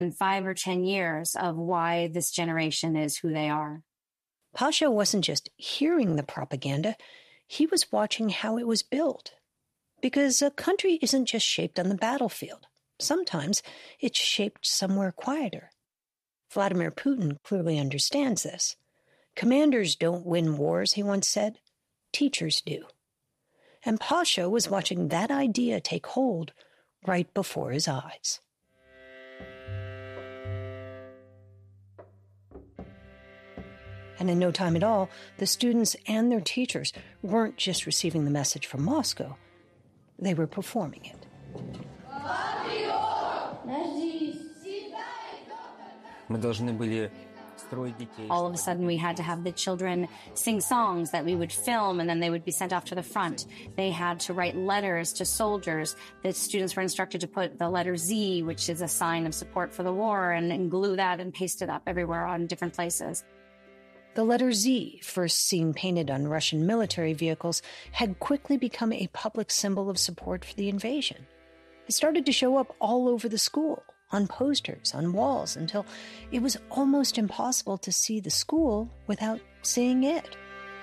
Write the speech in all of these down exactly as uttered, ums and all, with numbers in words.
in five or ten years of why this generation is who they are. Pasha wasn't just hearing the propaganda, he was watching how it was built. Because a country isn't just shaped on the battlefield. Sometimes it's shaped somewhere quieter. Vladimir Putin clearly understands this. Commanders don't win wars, he once said. Teachers do. And Pasha was watching that idea take hold right before his eyes. And in no time at all, the students and their teachers weren't just receiving the message from Moscow. They were performing it. All of a sudden, we had to have the children sing songs that we would film, and then they would be sent off to the front. They had to write letters to soldiers. The students were instructed to put the letter Z, which is a sign of support for the war, and, and glue that and paste it up everywhere on different places. The letter Z, first seen painted on Russian military vehicles, had quickly become a public symbol of support for the invasion. It started to show up all over the school, on posters, on walls, until it was almost impossible to see the school without seeing it.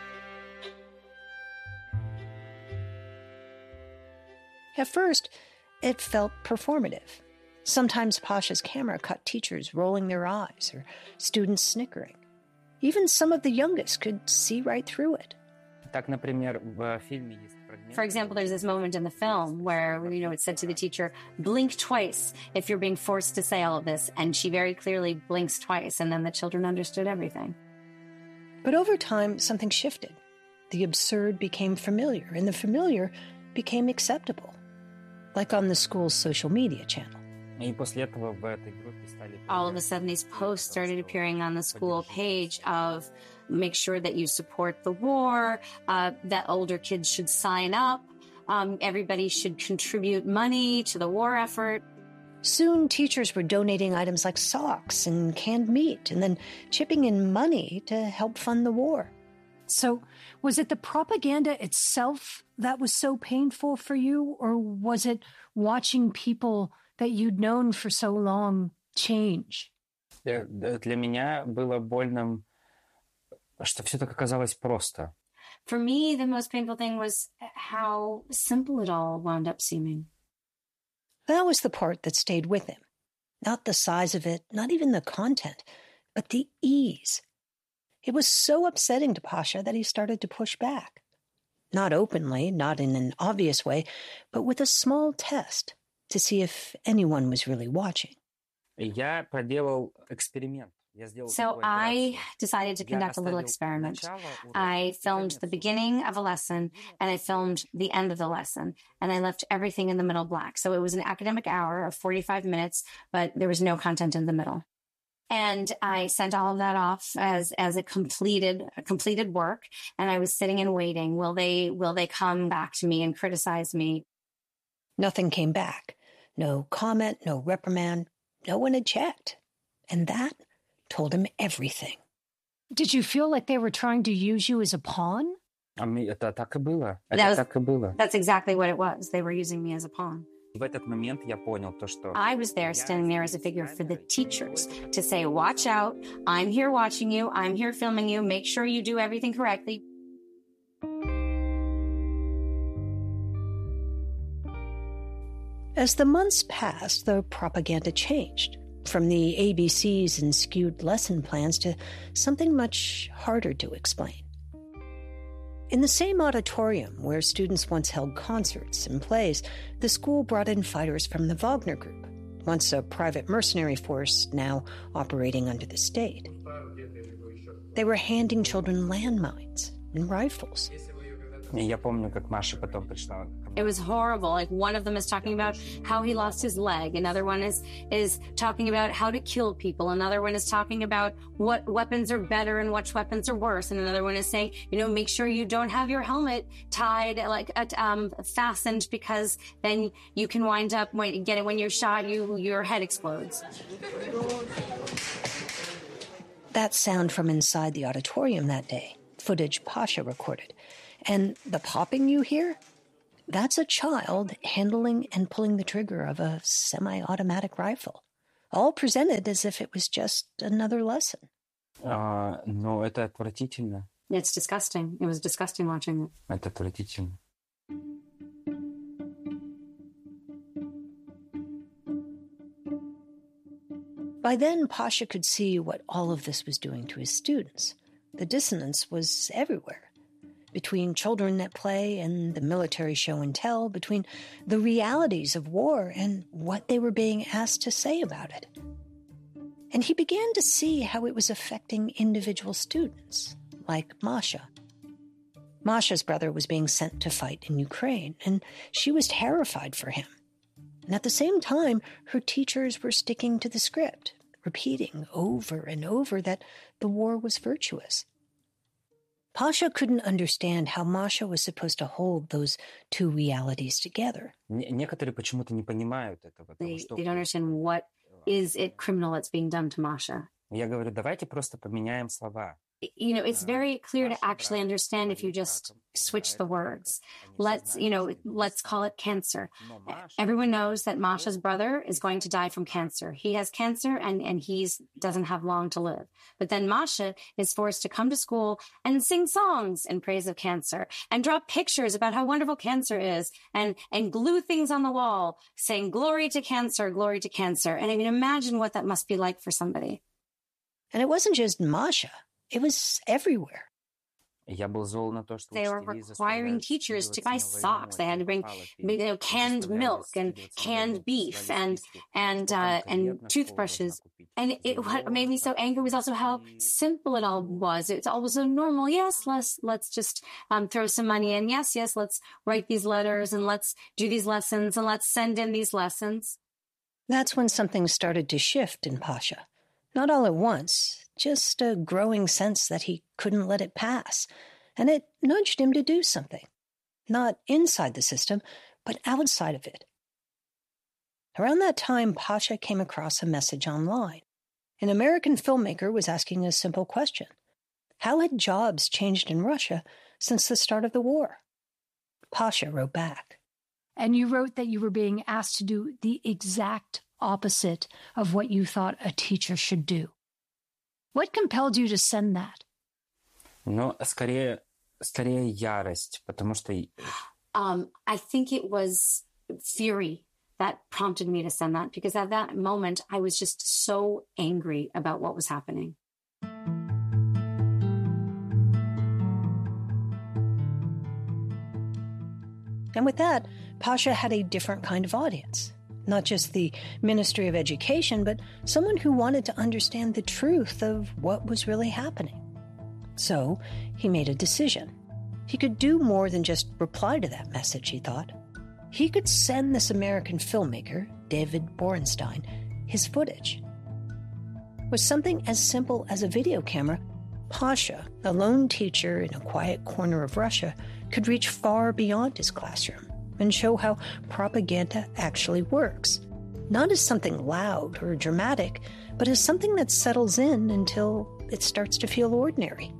At first, it felt performative. Sometimes Pasha's camera caught teachers rolling their eyes or students snickering. Even some of the youngest could see right through it. For example, there's this moment in the film where, you know, it said to the teacher, blink twice if you're being forced to say all of this. And she very clearly blinks twice, and then the children understood everything. But over time, something shifted. The absurd became familiar, and the familiar became acceptable, like on the school's social media channel. All of a sudden, these posts started appearing on the school page of make sure that you support the war, uh, that older kids should sign up, um, everybody should contribute money to the war effort. Soon, teachers were donating items like socks and canned meat, and then chipping in money to help fund the war. So, was it the propaganda itself that was so painful for you, or was it watching people that you'd known for so long change? Для меня было больным, что все так оказалось просто. For me, the most painful thing was how simple it all wound up seeming. That was the part that stayed with him. Not the size of it, not even the content, but the ease. It was so upsetting to Pasha that he started to push back. Not openly, not in an obvious way, but with a small test to see if anyone was really watching. Я проделал эксперимент. So I decided to conduct a little experiment. I filmed the beginning of a lesson, and I filmed the end of the lesson, and I left everything in the middle black. So it was an academic hour of forty-five minutes, but there was no content in the middle. And I sent all of that off as, as a completed, a completed work. And I was sitting and waiting. Will they, will they come back to me and criticize me? Nothing came back. No comment, no reprimand. No one had checked. And that told him everything. Did you feel like they were trying to use you as a pawn? Это так и было. That Это was, так и было. That's exactly what it was. They were using me as a pawn. В этот момент я понял то, что... I was there standing there as a figure for the teachers to say, watch out, I'm here watching you, I'm here filming you, make sure you do everything correctly. As the months passed, the propaganda changed, from the A B Cs and skewed lesson plans to something much harder to explain. In the same auditorium where students once held concerts and plays, the school brought in fighters from the Wagner Group, once a private mercenary force, now operating under the state. They were handing children landmines and rifles. Я помню, как Маша потом пришла. It was horrible. Like, one of them is talking about how he lost his leg. Another one is is talking about how to kill people. Another one is talking about what weapons are better and which weapons are worse. And another one is saying, you know, make sure you don't have your helmet tied, like at, um, fastened, because then you can wind up when get it when you're shot. You your head explodes. That sound from inside the auditorium that day, footage Pasha recorded. And the popping you hear? That's a child handling and pulling the trigger of a semi-automatic rifle. all presented as if it was just another lesson. А, но это отвратительно. It's disgusting. It was disgusting watching it. Это отвратительно. By then, Pasha could see what all of this was doing to his students. The dissonance was everywhere. Between children at play and the military show and tell, between the realities of war and what they were being asked to say about it. And he began to see how it was affecting individual students, like Masha. Masha's brother was being sent to fight in Ukraine, and she was terrified for him. And at the same time, her teachers were sticking to the script, repeating over and over that the war was virtuous. Pasha couldn't understand how Masha was supposed to hold those two realities together. Некоторые почему-то не понимают этого. They, they don't understand what is it criminal that's being done to Masha. Я говорю, давайте просто поменяем слова. You know, it's very clear to actually understand if you just switch the words. Let's, you know, let's call it cancer. Everyone knows that Masha's brother is going to die from cancer. He has cancer and, and he doesn't have long to live. But then Masha is forced to come to school and sing songs in praise of cancer and draw pictures about how wonderful cancer is and, and glue things on the wall saying, glory to cancer, glory to cancer. And I mean, imagine what that must be like for somebody. And it wasn't just Masha. It was everywhere. Я был зол на то, что They were requiring teachers to buy socks. They had to bring, you know, canned milk and canned beef and and uh, and toothbrushes. And it, what made me so angry was also how simple it all was. It's all so normal. Yes, let's let's just um, throw some money in. Yes, yes, let's write these letters and let's do these lessons and let's send in these lessons. That's when something started to shift in Pasha. Not all at once, just a growing sense that he couldn't let it pass, and it nudged him to do something. Not inside the system, but outside of it. Around that time, Pasha came across a message online. An American filmmaker was asking a simple question. How had jobs changed in Russia since the start of the war? Pasha wrote back. And you wrote that you were being asked to do the exact opposite of what you thought a teacher should do. What compelled you to send that? Ну, скорее, скорее ярость, потому что... Um, I think it was fury that prompted me to send that, because at that moment, I was just so angry about what was happening. And with that, Pasha had a different kind of audience. Not just the Ministry of Education, but someone who wanted to understand the truth of what was really happening. So he made a decision. He could do more than just reply to that message, he thought. He could send this American filmmaker, David Borenstein, his footage. With something as simple as a video camera, Pasha, a lone teacher in a quiet corner of Russia, could reach far beyond his classroom and show how propaganda actually works, not as something loud or dramatic, but as something that settles in until it starts to feel ordinary.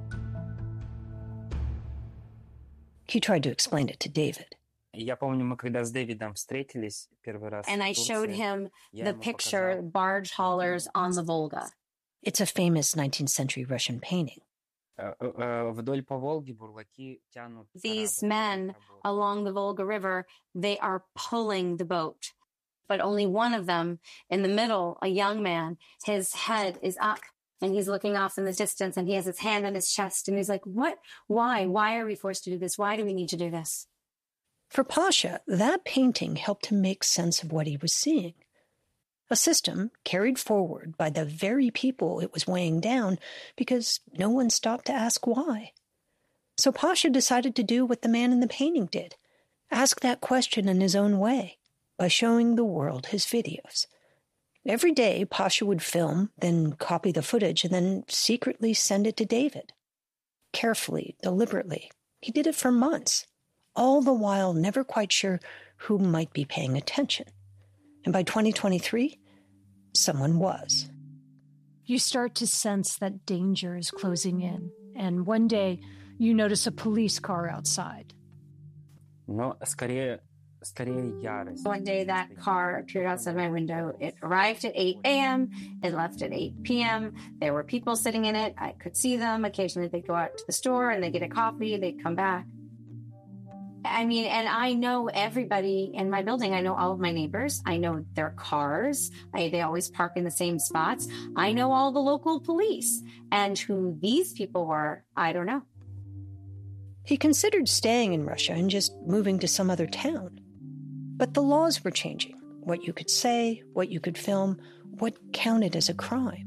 He tried to explain it to David. Я помню, мы когда с Дэвидом встретились первый раз. And I showed him the picture, barge haulers on the Volga. It's a famous nineteenth century Russian painting. Вдоль по Волге бурлаки тянут. These men along the Volga River, they are pulling the boat. But only one of them, in the middle, a young man, his head is up and he's looking off in the distance and he has his hand on his chest and he's like, what? Why? Why are we forced to do this? Why do we need to do this? For Pasha, that painting helped him make sense of what he was seeing. A system carried forward by the very people it was weighing down because no one stopped to ask why. So Pasha decided to do what the man in the painting did, ask that question in his own way by showing the world his videos. Every day, Pasha would film, then copy the footage, and then secretly send it to David. Carefully, deliberately. He did it for months, all the while never quite sure who might be paying attention. And by twenty twenty-three, someone was. You start to sense that danger is closing in, and one day you notice a police car outside. Но скорее, скорее ярость. One day that car appeared outside my window. It arrived at eight a.m. It left at eight p.m. There were people sitting in it. I could see them. Occasionally they'd go out to the store and they'd get a coffee. They'd come back. I mean, and I know everybody in my building. I know all of my neighbors. I know their cars. I, they always park in the same spots. I know all the local police. And who these people were, I don't know. He considered staying in Russia and just moving to some other town. But the laws were changing. What you could say, what you could film, what counted as a crime.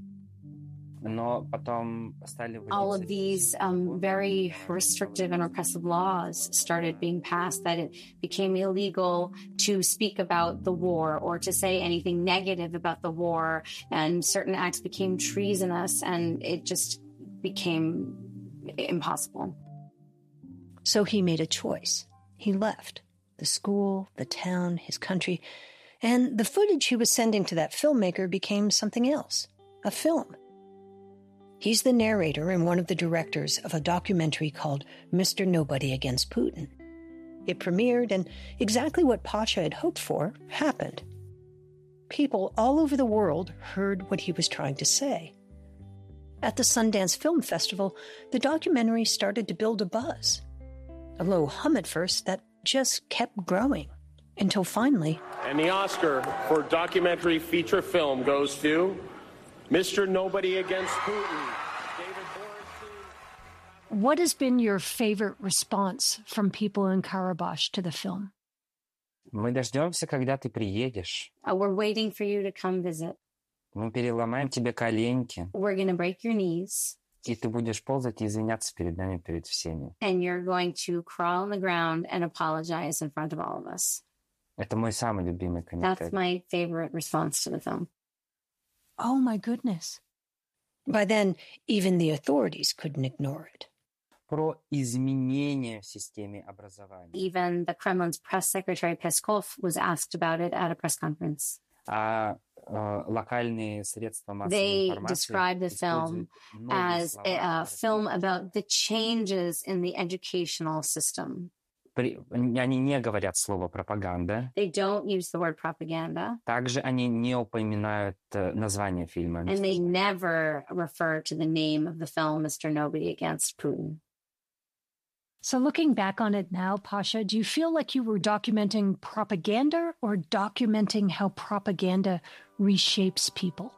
All of these um, very restrictive and repressive laws started being passed, that it became illegal to speak about the war or to say anything negative about the war, and certain acts became treasonous, and it just became impossible. So he made a choice. He left the school, the town, his country, and the footage he was sending to that filmmaker became something else, a film. He's the narrator and one of the directors of a documentary called Mister Nobody Against Putin. It premiered, and exactly what Pasha had hoped for happened. People all over the world heard what he was trying to say. At the Sundance Film Festival, the documentary started to build a buzz. A low hum at first that just kept growing, until finally... And the Oscar for documentary feature film goes to Mister Nobody Against Putin. David Borenstein. What has been your favorite response from people in Karabakh to the film? Мы дождемся, когда ты приедешь. Uh, we're waiting for you to come visit. Мы переломаем тебе коленки. We're going to break your knees. И ты будешь ползать и извиняться перед нами, перед всеми. And you're going to crawl on the ground and apologize in front of all of us. Это мой самый любимый комментарий. That's my favorite response to the film. Oh, my goodness. By then, even the authorities couldn't ignore it. Про изменения в системе образования. Even the Kremlin's press secretary Peskov was asked about it at a press conference. А uh, локальные средства массовой They информации described the film as a, a film about the changes in the educational system. При, они не говорят слово пропаганда. They don't use the word propaganda. Также они не упоминают uh, название фильма. And they never refer to the name of the film, Mister Nobody Against Putin. So looking back on it now, Pasha, do you feel like you were documenting propaganda or documenting how propaganda reshapes people?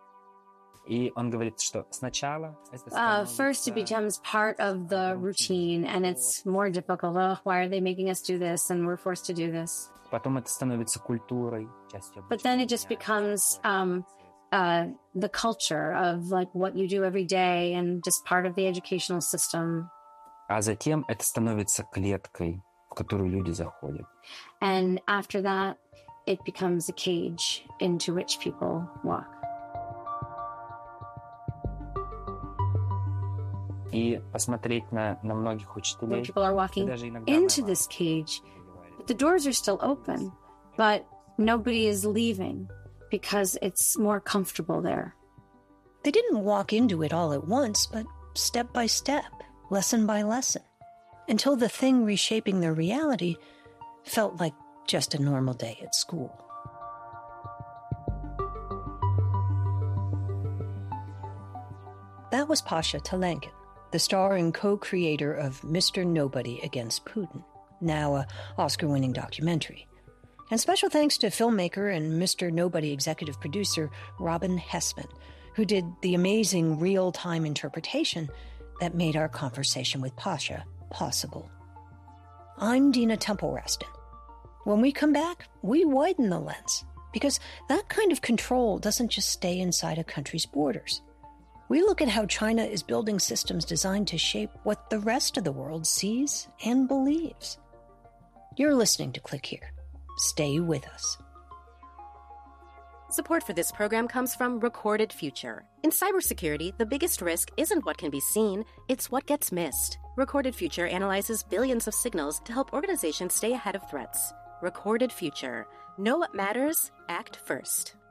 И он говорит, что сначала... Uh, first, it becomes part of the routine, and it's more difficult. Oh, why are they making us do this? And we're forced to do this. Потом это становится культурой, частью. But then it just becomes um, uh, the culture of like what you do every day and just part of the educational system. А затем это становится клеткой, в которую люди заходят. And after that, it becomes a cage into which people walk. И посмотреть на, на многих учителей. People are walking into this cage, but the doors are still open, but nobody is leaving because it's more comfortable there. They didn't walk into it all at once, but step by step, lesson by lesson, until the thing reshaping their reality felt like just a normal day at school. That was Pasha Telenkin, the star and co-creator of Mister Nobody Against Putin, now an Oscar-winning documentary. And special thanks to filmmaker and Mister Nobody executive producer Robin Hessman, who did the amazing real-time interpretation that made our conversation with Pasha possible. I'm Dina Temple-Raston. When we come back, we widen the lens, because that kind of control doesn't just stay inside a country's borders. We look at how China is building systems designed to shape what the rest of the world sees and believes. You're listening to Click Here. Stay with us. Support for this program comes from Recorded Future. In cybersecurity, the biggest risk isn't what can be seen, it's what gets missed. Recorded Future analyzes billions of signals to help organizations stay ahead of threats. Recorded Future. Know what matters, act first.